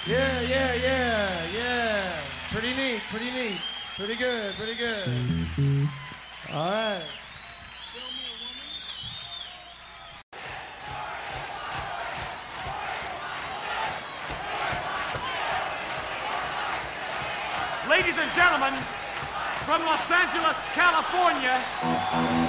Yeah, yeah, yeah, yeah. Pretty neat, pretty neat. Pretty good, pretty good. All right. Ladies and gentlemen, from Los Angeles, California,